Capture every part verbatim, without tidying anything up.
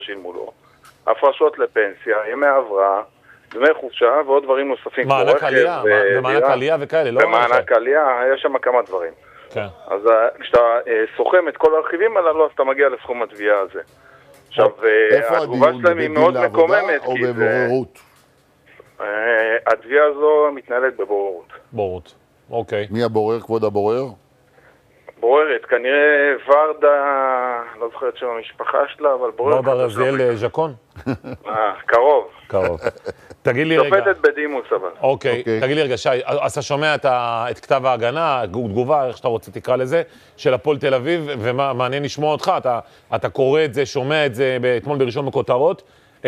שילמו לו. הפרשות לפנסיה, ימי הבראה, דמי חופשה ועוד דברים נוספים. מענק עלייה, ומענק עלייה וכאלה, לא? ומענק עלייה, יש שם כמה דברים. כן. אז כשאתה סוכם את כל הרכיבים הללו, אז אתה מגיע לסכום התביעה הזה. עכשיו, התגובה שלהם היא מאוד מקוממת. או בבוררות? התביעה הזו מתנהלת בבוררות. בוררות, אוקיי. מי הבורר, כבוד הבורר? בוררת, כנראה ורדה, לא זוכר את שם המשפחה שלה, אבל בוררת... ורדה רזיאל ז'קון? אה, קרוב. קרוב. תגיד לי רגע... שופטת בדימוס אבל. אוקיי, תגיד לי רגע, שי, אז אתה שומע את כתב ההגנה, תגובה, איך שאתה רוצה תקרא לזה, של הפועל תל אביב, ומעניין לשמוע אותך, אתה קורא את זה, שומע את זה אתמול בראשון בכותרות,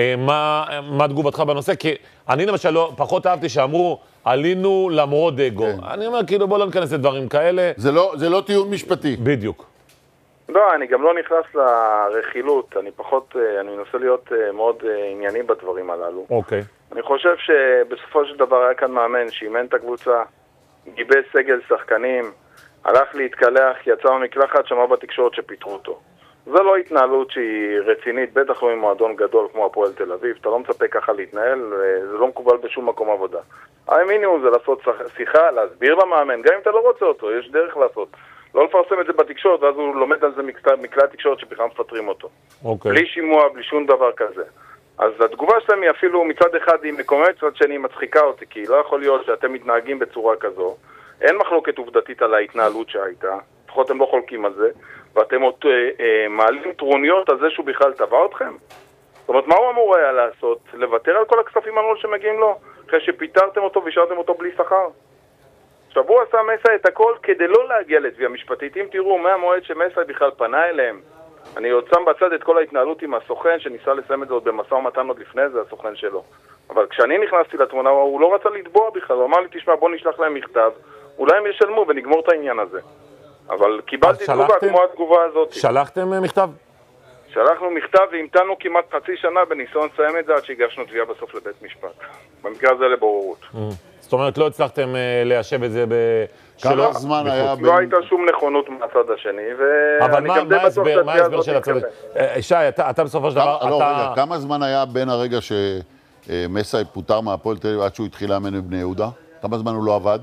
מה תגובתך בנושא? כי אני למשל פחות אהבתי שאמרו, עלינו למרות אגו. אני אומר, כאילו, בוא לא ניכנס לדברים כאלה. זה לא טיעון משפטי. בדיוק. לא, אני גם לא נכנס לרכילות, אני פחות, אני מנסה להיות מאוד ענייני בדברים הללו. אוקיי. אני חושב שבסופו של דבר היה כאן מאמן שאימן את הקבוצה, גיבש סגל שחקנים, הלך להתקלח, יצא ממקלחת, שמע בתקשורת שפיטרו אותו. זו לא התנהלות שהיא רצינית, בטח לא עם מועדון גדול כמו הפועל תל אביב, אתה לא מצפה ככה להתנהל, זה לא מקובל בשום מקום עבודה. המינימום זה לעשות שיחה, להסביר למאמן, גם אם אתה לא רוצה אותו, יש דרך לעשות. לא לפרסם את זה בתקשורת, ואז הוא לומד על זה מכלי התקשורת שבכלל מפטרים אותו. אוקיי. בלי שימוע, בלי שום דבר כזה. אז התגובה שלהם היא אפילו מצד אחד היא מקוממת, מצד שני היא מצחיקה אותי, כי לא יכול להיות שאתם מתנהגים בצורה כזו. אין מחלוקת עובדתית על ההתנהלות שהייתה, לפחות הם לא חולקים על זה, ואתם עוד אה, אה, מעלים טרוניות על זה שהוא בכלל טבע אתכם. זאת אומרת, מה הוא אמור היה לעשות? לוותר על כל הכספים הללו שמגיעים לו, אחרי שפיטרתם אותו והשארתם אותו בלי שכר? עכשיו, הוא עשה מסע את הכל כדי לא להגיע לתביעה משפטית. אם תראו מהמועד שמסע בכלל פנה אליהם, אני עוד שם בצד את כל ההתנהלות עם הסוכן, שניסה לסיים את זה עוד במשא ומתן עוד לפני זה, הסוכן שלו. אבל כשאני נכנסתי לתמונה, הוא לא רצה לתבוע בכלל, הוא אמר לי, תשמע, בוא נשלח להם מכתב, אולי הם ישלמו ונגמור את העניין הזה. אבל קיבלתי תגובה כמו התגובה הזאת. שלחתם מכתב? שלחנו מכתב והמתנו כמעט חצי שנה בניסיון לסיים את זה עד שהגשנו תביעה בסוף לבית משפט. במקרה הזה לבוררות. זאת אומרת, לא הצלחתם ליישב את זה ב... כמה זמן היה... לא הייתה שום נכונות מהצד השני, אבל מה ההסבר של הצד? שי, אתה בסופו של דבר... לא, רגע, כמה זמן היה בין הרגע שמסע פוטר מהפועל תל אביב עד שהוא התחיל לאמן בבני יהודה? כמה זמן הוא לא עבד?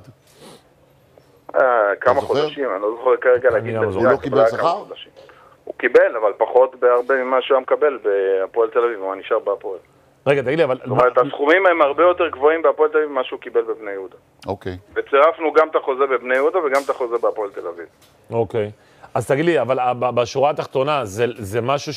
כמה חודשים, אני לא זוכר כרגע להגיד... הוא לא קיבל שכר? הוא קיבל, אבל פחות בהרבה ממה שהוא מקבל בהפועל תל אביב, הוא נשאר בהפועל. רגע, תגיד לי, אבל... זאת אומרת, הסכומים הם הרבה יותר גבוהים בהפועל תל אביב ממה שהוא קיבל בבני יהודה. אוקיי. וצירפנו גם את החוזה בבני יהודה וגם את החוזה בהפועל תל אביב. אוקיי. אז תגיד לי, אבל בשורה התחתונה, זה משהו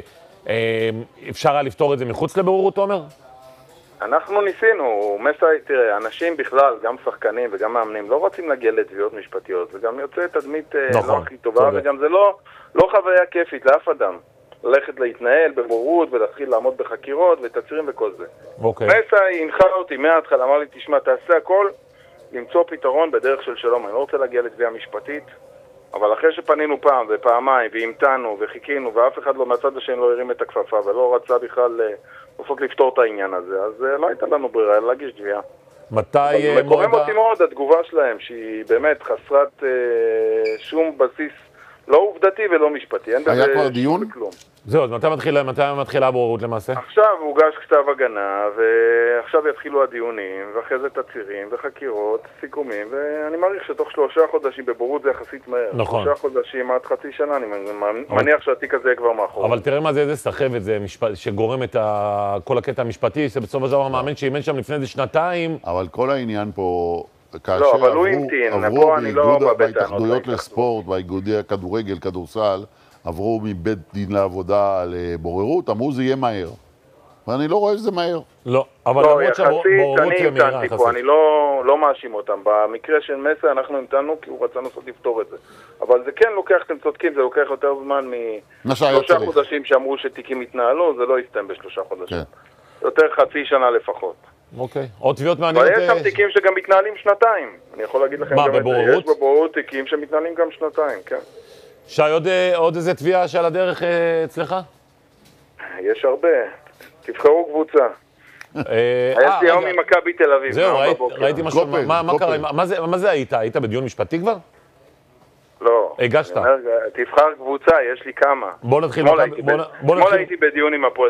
שאפשר היה לפתור את זה מחוץ לבוררות, תומר? אנחנו ניסינו, מסע, תראה, אנשים בכלל, גם שחקנים וגם מאמנים, לא רוצים להגיע לתביעות משפטיות, וגם יוצא תדמית לא הכי טובה, וגם זה לא חוויה כיפית לאף אדם. ללכת להתנהל בבוררות ולהתחיל לעמוד בחקירות ותצהירים וכל זה. אוקיי. מסע הנחה אותי מההתחלה, אמר לי, תשמע, תעשה הכל, למצוא פתרון בדרך של שלום. אני לא רוצה להגיע לתביעה משפטית, אבל אחרי שפנינו פעם ופעמיים והמתנו וחיכינו, ואף אחד לא מהצד השני לא הרים את הכפפה ולא רצה בכלל לפות לפתור את העניין הזה, אז לא הייתה לנו ברירה, אלא להגיש תביעה. מתי... מקורם אותי מאוד התגובה שלהם, שהיא באמת חסרת שום בסיס, לא עובדתי ולא משפטי. היה כבר דיון? זהו, אז מתי מתחילה הבוררות למעשה? עכשיו הוגש כתב הגנה, ועכשיו יתחילו הדיונים, ואחרי זה תצהירים וחקירות, סיכומים, ואני מעריך שתוך שלושה חודשים בבוררות זה יחסית מהר. נכון. שלושה חודשים עד חצי שנה, אני מניח שהתיק הזה יהיה כבר מאחור. אבל תראה מה זה, איזה סחבת זה, שגורם את כל הקטע המשפטי, שבסופו של דבר מאמן שאימן שם לפני זה שנתיים. אבל כל העניין פה... לא, אבל הוא המתין, פה אני לא בבית בהתאחדויות לספורט, באיגודי הכדורגל, כדורסל, עברו מבית דין לעבודה לבוררות, אמרו זה יהיה מהר. ואני לא רואה שזה מהר. לא, אבל למרות שבוררות זה מהירה יחסית. אני לא מאשים אותם. במקרה של מסע אנחנו המתנו כי הוא רצה לנסות לפתור את זה. אבל זה כן לוקח, אתם צודקים, זה לוקח יותר זמן משלושה חודשים שאמרו שתיקים התנהלו, זה לא יסתיים בשלושה חודשים. יותר חצי שנה לפחות. אוקיי, עוד תביעות מעניינות... אבל יש שם תיקים שגם מתנהלים שנתיים. אני יכול להגיד לכם מה, גם את זה. בבוררות? יש בבוררות תיקים שמתנהלים גם שנתיים, כן. שי, עוד איזה תביעה שעל הדרך אצלך? יש הרבה. תבחרו קבוצה. היה לי יום עם מכבי תל אביב. זהו, ראיתי משהו. מה קרה? מה זה היית? היית בדיון משפטי כבר? לא. הגשת. תבחר קבוצה, יש לי כמה. בוא נתחיל. אתמול הייתי בדיון עם הפועל